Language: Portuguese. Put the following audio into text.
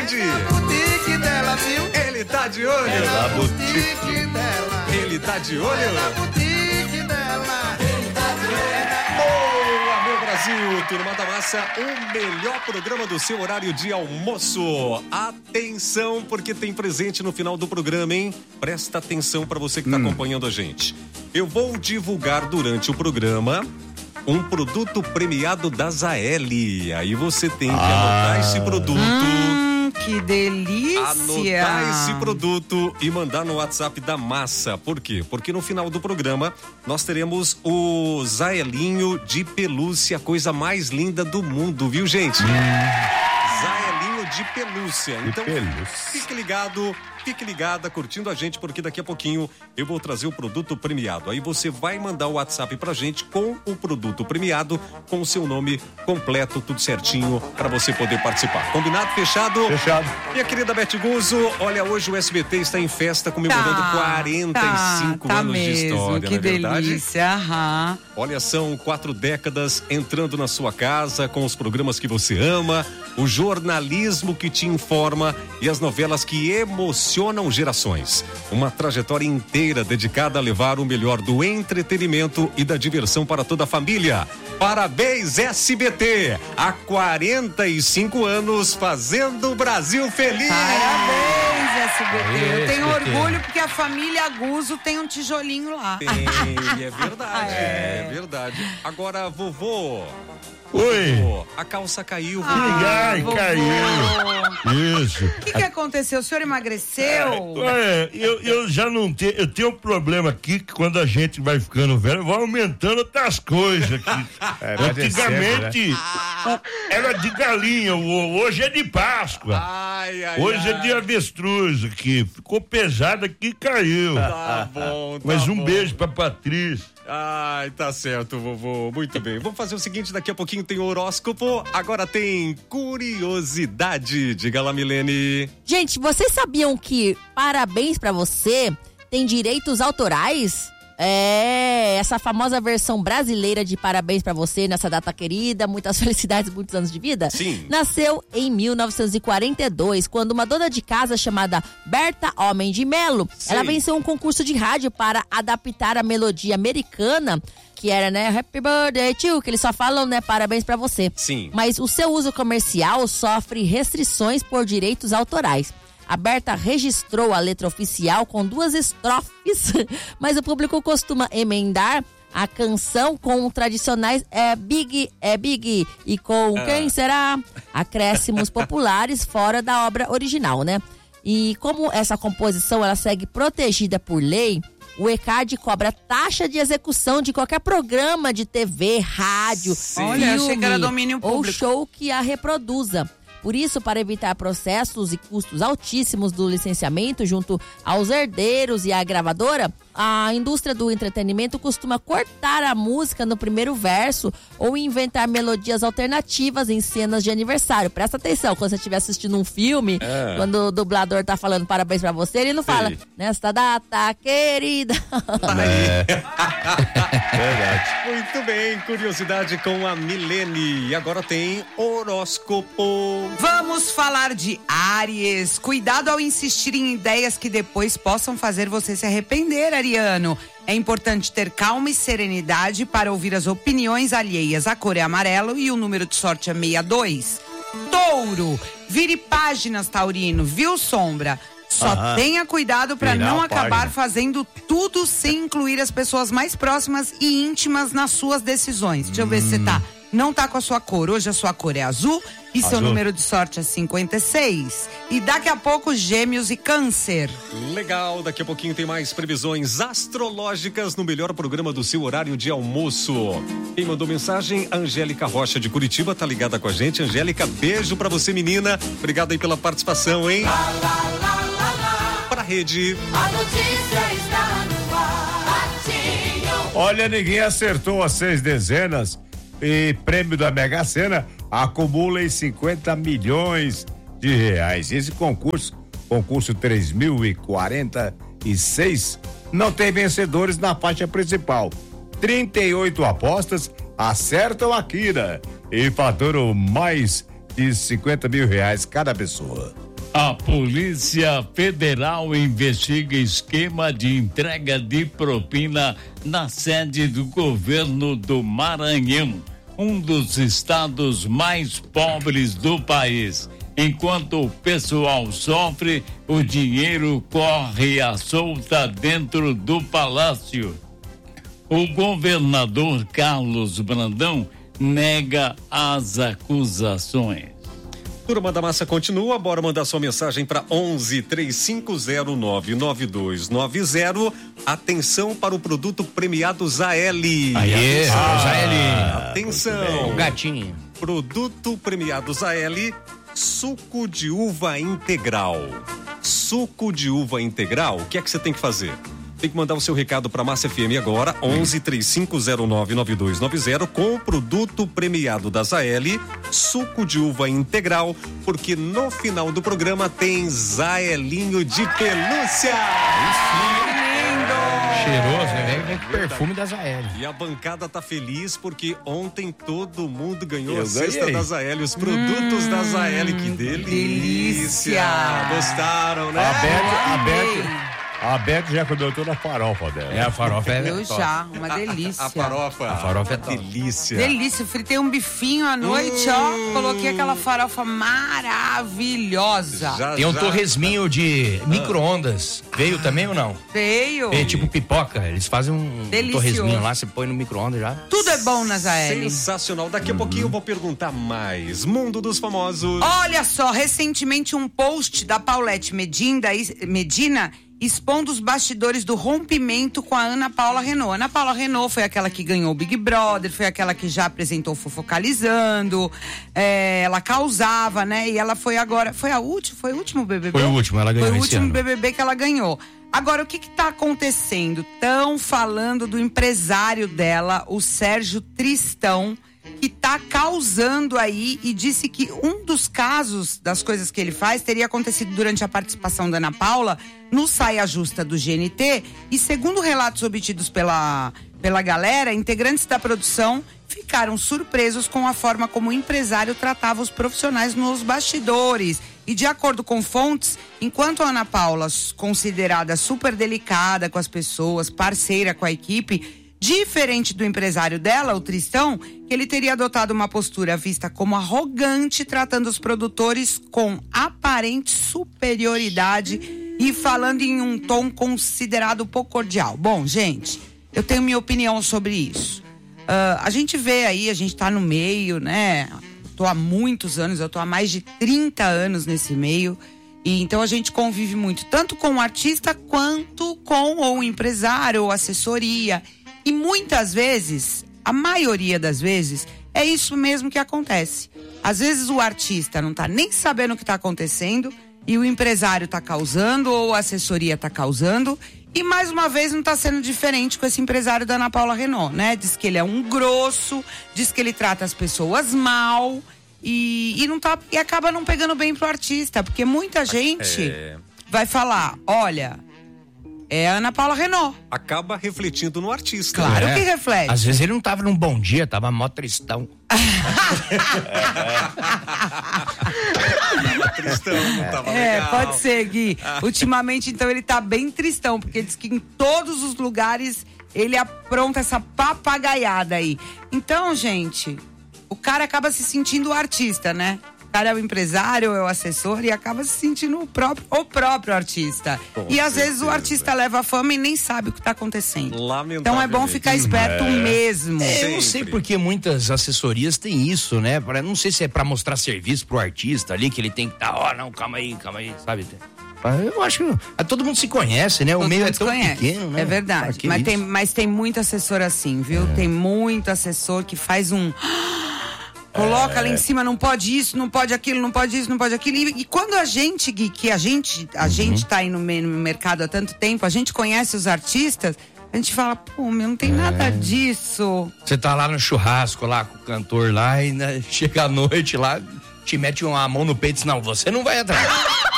onde? Na boutique dela, viu? Ele tá de olho. É na boutique dela. Ele tá de olho. É na boutique dela. Ele tá de olho. Boa, meu Brasil, Turma da Massa, o melhor programa do seu horário de almoço. Atenção, porque tem presente no final do programa, hein? Presta atenção para você que tá acompanhando a gente. Eu vou divulgar durante o programa um produto premiado da Zael. Aí você tem que anotar esse produto. Que delícia! Anotar esse produto e mandar no WhatsApp da Massa. Por quê? Porque no final do programa nós teremos o Zaelinho de pelúcia, a coisa mais linda do mundo, viu, gente? Zaelinho de pelúcia. Então, fique ligado, fique ligada, curtindo a gente, porque daqui a pouquinho eu vou trazer o produto premiado. Aí você vai mandar o WhatsApp pra gente com o produto premiado, com o seu nome completo, tudo certinho, pra você poder participar. Combinado? Fechado? Fechado. Minha querida Beth Guzzo, olha, hoje o SBT está em festa comemorando 45 anos mesmo, de história, que não é verdade? delícia, aham. Olha, são 4 décadas entrando na sua casa com os programas que você ama, o jornalismo que te informa e as novelas que emocionam gerações. Uma trajetória inteira dedicada a levar o melhor do entretenimento e da diversão para toda a família. Parabéns, SBT! Há 45 anos fazendo o Brasil feliz! Parabéns, SBT. Eu tenho SBT. orgulho porque a família Guzzo tem um tijolinho lá. Tem, é verdade, é verdade. Agora, vovô. Oi. Vovô, a calça caiu. Ai, vovô. caiu. Isso. O que aconteceu? O senhor emagreceu? Eu já não tenho. Eu tenho um problema aqui que quando a gente vai ficando velho, vai aumentando outras coisas aqui. Antigamente era de galinha, hoje é de Páscoa. Hoje é de avestruz aqui. Ficou pesado aqui e caiu. Tá bom, tá Mas um bom. beijo pra Patrícia. Ai, tá certo, vovô. Muito bem. Vamos fazer o seguinte, daqui a pouquinho tem horóscopo, agora tem curiosidade. Diga lá, Milene. Gente, vocês sabiam que Parabéns Pra Você tem direitos autorais? É, essa famosa versão brasileira de Parabéns Pra Você nessa data querida, muitas felicidades, muitos anos de vida. Sim. Nasceu em 1942, quando uma dona de casa chamada Berta Homem de Melo, Sim. ela venceu um concurso de rádio para adaptar a melodia americana, que era, né, Happy Birthday to You, que eles só falam, né, Parabéns Pra Você. Sim. Mas o seu uso comercial sofre restrições por direitos autorais. A Berta registrou a letra oficial com 2 estrofes, mas o público costuma emendar a canção com tradicionais Big e com Quem Será? Acréscimos populares fora da obra original, né? E como essa composição ela segue protegida por lei, o ECAD cobra taxa de execução de qualquer programa de TV, rádio, Olha, achei filme que era domínio ou público. show que a reproduza. Por isso, para evitar processos e custos altíssimos do licenciamento junto aos herdeiros e à gravadora, a indústria do entretenimento costuma cortar a música no primeiro verso ou inventar melodias alternativas em cenas de aniversário. Presta atenção, quando você estiver assistindo um filme, quando o dublador tá falando parabéns pra você, ele não fala, nesta data querida. Verdade. Muito bem, curiosidade com a Milene. E agora tem horóscopo. Vamos falar de Áries. Cuidado ao insistir em ideias que depois possam fazer você se arrepender, ariano. É importante ter calma e serenidade para ouvir as opiniões alheias. A cor é amarelo e o número de sorte é 62. Touro, vire páginas, taurino, viu, Sombra? Só tenha cuidado para Virar não a acabar página. fazendo tudo sem incluir as pessoas mais próximas e íntimas nas suas decisões. Deixa eu ver se você não tá com a sua cor. Hoje a sua cor é azul e seu Azul. número de sorte é 56. E daqui a pouco, Gêmeos e Câncer. Legal, daqui a pouquinho tem mais previsões astrológicas no melhor programa do seu horário de almoço. Quem mandou mensagem? Angélica Rocha de Curitiba, tá ligada com a gente. Angélica, beijo pra você, menina. Obrigado aí pela participação, hein? Pra rede. A notícia está no ar. Ratinho. Olha, ninguém acertou as 6 dezenas e prêmio da Mega Sena acumula em 50 milhões de reais. Esse concurso 3046, não tem vencedores na faixa principal. 38 apostas acertam a quina e faturam mais de 50 mil reais cada pessoa. A Polícia Federal investiga esquema de entrega de propina na sede do governo do Maranhão, um dos estados mais pobres do país. Enquanto o pessoal sofre, o dinheiro corre à solta dentro do palácio. O governador Carlos Brandão nega as acusações. Turma da Massa continua, bora mandar sua mensagem para 11-3509-9290. Atenção para o produto premiado Zaeli. Aê, Zaeli. Atenção. O gatinho. Produto premiado Zaeli, suco de uva integral. Suco de uva integral, o que é que você tem que fazer? Tem que mandar o seu recado para Massa FM agora, 11-3509-9290, com o produto premiado da Zaeli, suco de uva integral, porque no final do programa tem Zaelinho de pelúcia. Cheiroso, né? Vem com perfume da Zaeli. E a bancada tá feliz porque ontem todo mundo ganhou a cesta da Zaeli, os produtos da Zaeli. Que delícia! Gostaram, né? A Beth já comeu toda a farofa dela. A farofa é Eu já, uma delícia. A farofa é delícia. Delícia, fritei um bifinho à noite, ó, coloquei aquela farofa maravilhosa. Tem um torresminho de micro-ondas. Veio também ou não? Veio. É tipo pipoca, eles fazem um torresminho lá, você põe no micro-ondas já. Tudo é bom na Zaeli. Sensacional. Daqui a pouquinho eu vou perguntar mais. Mundo dos Famosos. Olha só, recentemente um post da Paulette Medina expondo os bastidores do rompimento com a Ana Paula Renault. Ana Paula Renault foi aquela que ganhou o Big Brother, foi aquela que já apresentou Fofocalizando, ela causava, né? E ela foi agora, foi o último BBB? Foi o último, ela ganhou esse ano. Foi o último BBB que ela ganhou. Agora, o que tá acontecendo? Estão falando do empresário dela, o Sérgio Tristão, que tá causando aí, e disse que um dos casos das coisas que ele faz teria acontecido durante a participação da Ana Paula no Saia Justa do GNT, e segundo relatos obtidos pela galera, integrantes da produção ficaram surpresos com a forma como o empresário tratava os profissionais nos bastidores. E de acordo com fontes, enquanto a Ana Paula, considerada super delicada com as pessoas, parceira com a equipe, diferente do empresário dela, o Tristão, que ele teria adotado uma postura vista como arrogante, tratando os produtores com aparente superioridade e falando em um tom considerado pouco cordial. Bom, gente, eu tenho minha opinião sobre isso. A gente vê aí, a gente tá no meio, né? Tô há muitos anos, eu tô há mais de 30 anos nesse meio. E então a gente convive muito, tanto com o artista quanto com ou o empresário ou assessoria. E muitas vezes, a maioria das vezes, é isso mesmo que acontece. Às vezes o artista não tá nem sabendo o que tá acontecendo e o empresário tá causando ou a assessoria tá causando. E mais uma vez não tá sendo diferente com esse empresário da Ana Paula Renault, né? Diz que ele é um grosso, diz que ele trata as pessoas mal e não tá, e acaba não pegando bem pro artista, porque muita gente vai falar, olha, é a Ana Paula Renault. Acaba refletindo no artista. Claro que reflete. Às vezes ele não tava num bom dia, tava mó tristão. Tristão, não tava legal. Pode ser, Gui. Ultimamente, então, ele tá bem tristão, porque diz que em todos os lugares ele apronta essa papagaiada aí. Então, gente, o cara acaba se sentindo o artista, né? O cara é o empresário, é o assessor e acaba se sentindo o próprio artista. E às vezes o artista leva a fama e nem sabe o que tá acontecendo. Então é bom ficar esperto mesmo. Eu não sei porque muitas assessorias têm isso, né? Não sei se é pra mostrar serviço pro artista ali, que ele tem que estar, não, calma aí, sabe? Eu acho que todo mundo se conhece, né? O meio é tão pequeno, né? É verdade. Mas tem muito assessor assim, viu? Tem muito assessor que faz um... Coloca lá em cima, não pode isso, não pode aquilo, não pode isso, não pode aquilo. E quando a gente, Gui, que a gente tá aí no mercado há tanto tempo, a gente conhece os artistas, a gente fala, pô, não tem nada disso. Você tá lá no churrasco, lá com o cantor lá, e chega à noite lá, te mete uma mão no peito e diz, não, você não vai atrás.